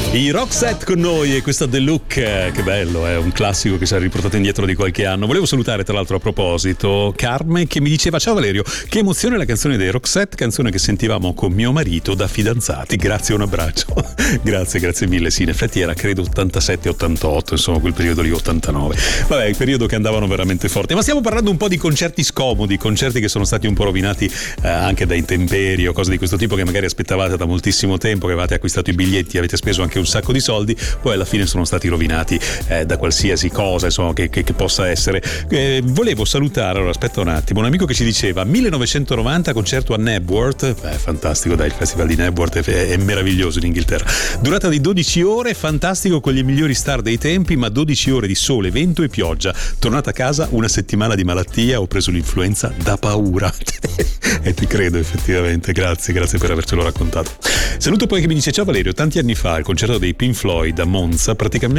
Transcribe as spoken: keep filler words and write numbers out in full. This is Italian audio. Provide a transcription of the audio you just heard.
I Roxette con noi e questa The Look, che bello, è un classico che si è riportato indietro di qualche anno. Volevo salutare tra l'altro a proposito Carmen che mi diceva: ciao Valerio, che emozione la canzone dei Roxette, canzone che sentivamo con mio marito da fidanzati, grazie, un abbraccio. grazie, grazie mille. Sì, in effetti era credo ottantasette ottantotto, insomma quel periodo lì, ottantanove. Vabbè, il periodo che andavano veramente forti. Ma stiamo parlando un po' di concerti scomodi, concerti che sono stati un po' rovinati eh, anche da intemperie o cose di questo tipo, che magari aspettavate da moltissimo tempo, che avevate acquistato i biglietti, avete speso anche un sacco di soldi, poi alla fine sono stati rovinati eh, da qualsiasi cosa, insomma, che, che, che possa essere. Eh, volevo salutare, allora aspetta un attimo, un amico che ci diceva millenovecentonovanta concerto a Knebworth, eh, fantastico, dai, il festival di Knebworth è, è meraviglioso in Inghilterra, durata di dodici ore, fantastico, con le migliori star dei tempi, ma dodici ore di sole, vento e pioggia. Tornata a casa una settimana di malattia, ho preso l'influenza da paura. E ti credo effettivamente, grazie, grazie per avercelo raccontato. Saluto poi che mi dice: ciao Valerio, tanti anni fa al concerto dei Pink Floyd a Monza praticamente